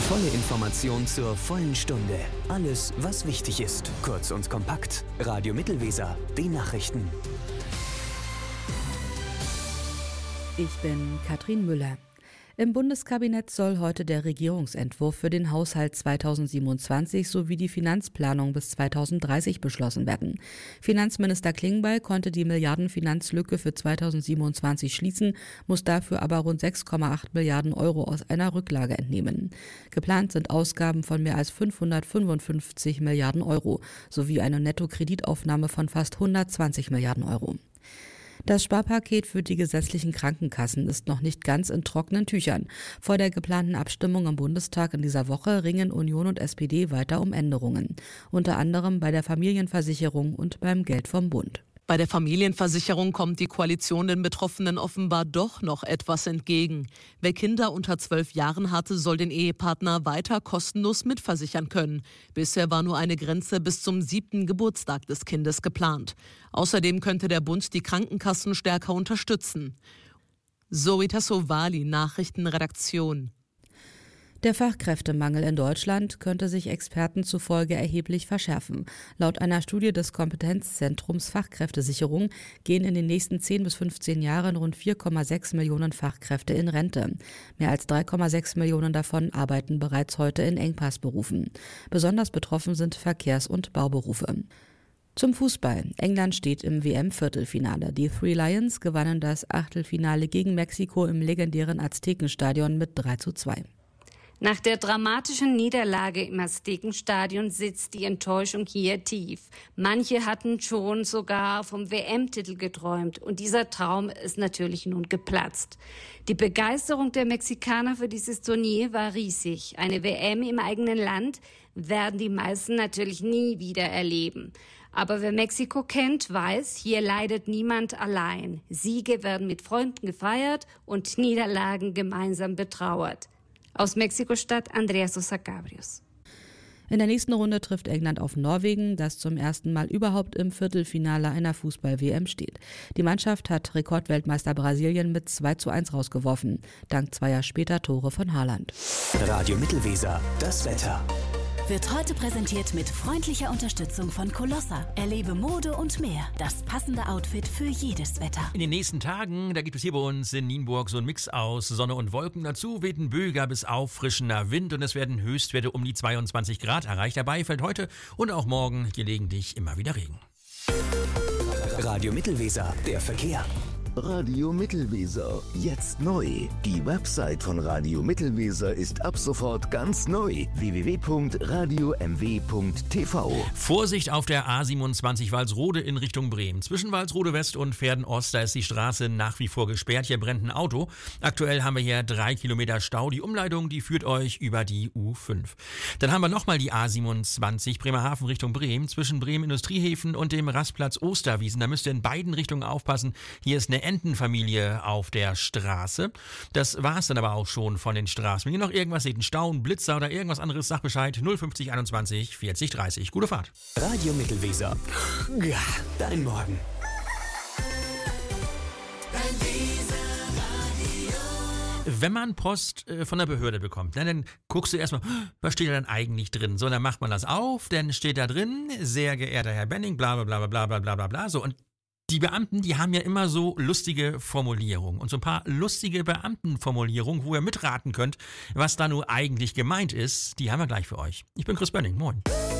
Volle Information zur vollen Stunde. Alles, was wichtig ist. Kurz und kompakt. Radio Mittelweser. Die Nachrichten. Ich bin Katrin Müller. Im Bundeskabinett soll heute der Regierungsentwurf für den Haushalt 2027 sowie die Finanzplanung bis 2030 beschlossen werden. Finanzminister Klingbeil konnte die Milliardenfinanzlücke für 2027 schließen, muss dafür aber rund 6,8 Milliarden Euro aus einer Rücklage entnehmen. Geplant sind Ausgaben von mehr als 555 Milliarden Euro sowie eine Nettokreditaufnahme von fast 120 Milliarden Euro. Das Sparpaket für die gesetzlichen Krankenkassen ist noch nicht ganz in trockenen Tüchern. Vor der geplanten Abstimmung im Bundestag in dieser Woche ringen Union und SPD weiter um Änderungen. Unter anderem bei der Familienversicherung und beim Geld vom Bund. Bei der Familienversicherung kommt die Koalition den Betroffenen offenbar doch noch etwas entgegen. Wer Kinder unter 12 Jahren hatte, soll den Ehepartner weiter kostenlos mitversichern können. Bisher war nur eine Grenze bis zum 7. Geburtstag des Kindes geplant. Außerdem könnte der Bund die Krankenkassen stärker unterstützen. Zoe Tassovali, Nachrichtenredaktion. Der Fachkräftemangel in Deutschland könnte sich Experten zufolge erheblich verschärfen. Laut einer Studie des Kompetenzzentrums Fachkräftesicherung gehen in den nächsten 10 bis 15 Jahren rund 4,6 Millionen Fachkräfte in Rente. Mehr als 3,6 Millionen davon arbeiten bereits heute in Engpassberufen. Besonders betroffen sind Verkehrs- und Bauberufe. Zum Fußball. England steht im WM-Viertelfinale. Die Three Lions gewannen das Achtelfinale gegen Mexiko im legendären Aztekenstadion mit 3:2. Nach der dramatischen Niederlage im Aztekenstadion sitzt die Enttäuschung hier tief. Manche hatten schon sogar vom WM-Titel geträumt und dieser Traum ist natürlich nun geplatzt. Die Begeisterung der Mexikaner für dieses Turnier war riesig. Eine WM im eigenen Land werden die meisten natürlich nie wieder erleben. Aber wer Mexiko kennt, weiß, hier leidet niemand allein. Siege werden mit Freunden gefeiert und Niederlagen gemeinsam betrauert. Aus Mexiko-Stadt Andrea Sosa Cabrios. In der nächsten Runde trifft England auf Norwegen, das zum ersten Mal überhaupt im Viertelfinale einer Fußball-WM steht. Die Mannschaft hat Rekordweltmeister Brasilien mit 2:1 rausgeworfen, dank zweier später Tore von Haaland. Radio Mittelweser. Das Wetter. Wird heute präsentiert mit freundlicher Unterstützung von Colossa. Erlebe Mode und mehr. Das passende Outfit für jedes Wetter. In den nächsten Tagen, da gibt es hier bei uns in Nienburg so einen Mix aus Sonne und Wolken. Dazu weht ein böiger bis auffrischender Wind und es werden Höchstwerte um die 22 Grad erreicht. Dabei fällt heute und auch morgen gelegentlich immer wieder Regen. Radio Mittelweser. Der Verkehr. Radio Mittelweser. Jetzt neu. Die Website von Radio Mittelweser ist ab sofort ganz neu. www.radiomw.tv. Vorsicht auf der A27 Walsrode in Richtung Bremen. Zwischen Walsrode West und Verden Ost, da ist die Straße nach wie vor gesperrt. Hier brennt ein Auto. Aktuell haben wir hier 3 Kilometer Stau. Die Umleitung, die führt euch über die U5. Dann haben wir nochmal die A27 Bremerhaven Richtung Bremen. Zwischen Bremen Industriehäfen und dem Rastplatz Osterwiesen. Da müsst ihr in beiden Richtungen aufpassen. Hier ist eine Entenfamilie auf der Straße. Das war's dann aber auch schon von den Straßen. Wenn ihr noch irgendwas seht, einen Stau, einen Blitzer oder irgendwas anderes, sagt Bescheid. 050 21 40 30. Gute Fahrt. Radio Mittelweser. Ja, dein Morgen. Wenn man Post von der Behörde bekommt, dann guckst du erstmal, was steht da denn eigentlich drin? So, dann macht man das auf, dann steht da drin, sehr geehrter Herr Benning, bla bla bla bla bla bla bla bla. So, und die Beamten, die haben ja immer so lustige Formulierungen und so ein paar lustige Beamtenformulierungen, wo ihr mitraten könnt, was da nur eigentlich gemeint ist, die haben wir gleich für euch. Ich bin Chris Benning, moin.